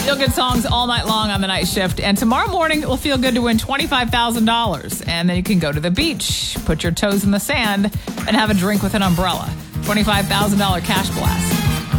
Feel good songs all night long on the night shift. And tomorrow morning, it will feel good to win $25,000. And then you can go to the beach, put your toes in the sand, and have a drink with an umbrella. $25,000 cash blast.